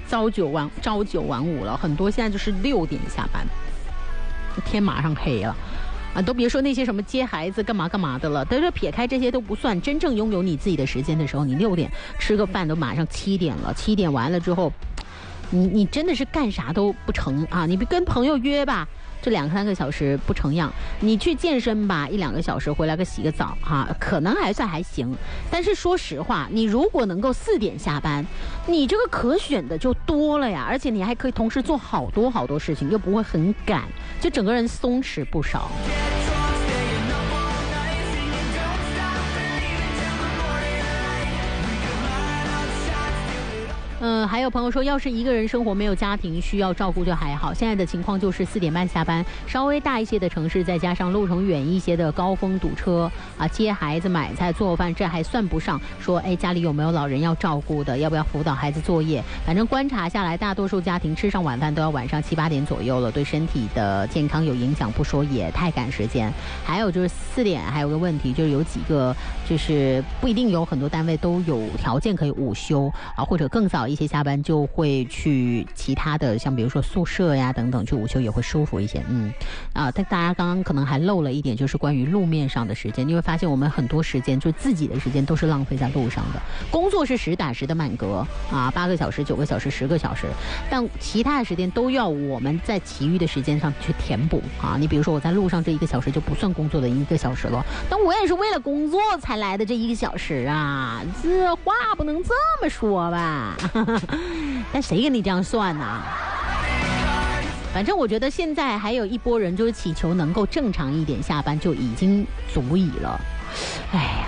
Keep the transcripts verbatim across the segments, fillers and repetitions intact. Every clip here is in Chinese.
朝九晚朝九晚五了，很多现在就是六点下班，天马上黑了。啊，都别说那些什么接孩子干嘛干嘛的了，但是撇开这些都不算，真正拥有你自己的时间的时候，你六点吃个饭都马上七点了，七点完了之后，你你真的是干啥都不成啊！你跟朋友约吧，这两三个小时不成样；你去健身吧，一两个小时回来个洗个澡哈、啊，可能还算还行。但是说实话，你如果能够四点下班，你这个可选的就多了呀，而且你还可以同时做好多好多事情，又不会很赶，就整个人松弛不少。嗯，还有朋友说，要是一个人生活没有家庭需要照顾就还好。现在的情况就是四点半下班，稍微大一些的城市，再加上路程远一些的高峰堵车啊，接孩子、买菜、做饭，这还算不上说，哎，家里有没有老人要照顾的，要不要辅导孩子作业？反正观察下来，大多数家庭吃上晚饭都要晚上七八点左右了，对身体的健康有影响不说，也太赶时间。还有就是四点还有个问题，就是有几个就是不一定有很多单位都有条件可以午休啊，或者更早一些下班就会去其他的，像比如说宿舍呀等等，去午休也会舒服一些。嗯，啊，但大家刚刚可能还漏了一点，就是关于路面上的时间，你会发现我们很多时间就自己的时间都是浪费在路上的。工作是实打实的满格啊，八个小时、九个小时、十个小时，但其他的时间都要我们在其余的时间上去填补啊。你比如说我在路上这一个小时就不算工作的一个小时了，但我也是为了工作才来的这一个小时啊，这话不能这么说吧。但谁跟你这样算呢、啊？反正我觉得现在还有一波人就是祈求能够正常一点下班就已经足矣了。哎呀，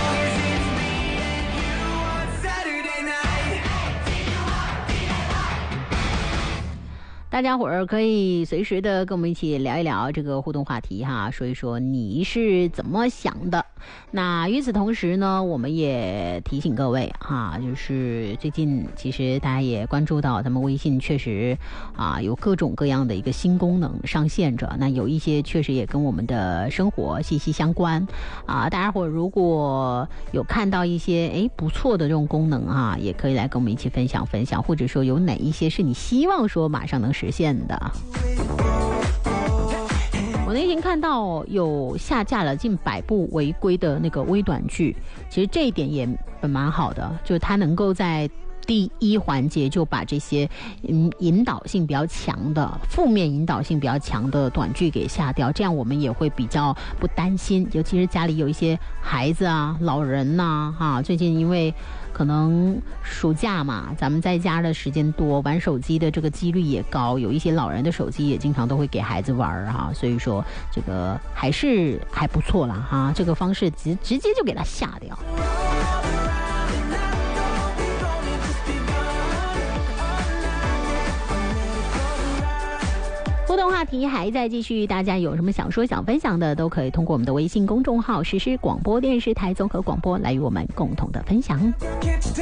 大家伙儿可以随时的跟我们一起聊一聊这个互动话题哈，说一说你是怎么想的。那与此同时呢，我们也提醒各位哈，就是最近其实大家也关注到咱们微信确实啊有各种各样的一个新功能上线着，那有一些确实也跟我们的生活息息相关啊。大家伙儿如果有看到一些诶不错的这种功能啊，也可以来跟我们一起分享分享，或者说有哪一些是你希望说马上能实现的。我那天看到有下架了近百部违规的那个微短剧，其实这一点也蛮好的，就是它能够在第一环节就把这些嗯引导性比较强的、负面引导性比较强的短剧给下掉，这样我们也会比较不担心，尤其是家里有一些孩子啊、老人呐、啊，哈，最近因为可能暑假嘛，咱们在家的时间多，玩手机的这个几率也高，有一些老人的手机也经常都会给孩子玩哈，所以说这个还是还不错啦哈，这个方式直直接就给它下掉。互动话题还在继续，大家有什么想说想分享的，都可以通过我们的微信公众号实施广播电视台综合广播来与我们共同的分享。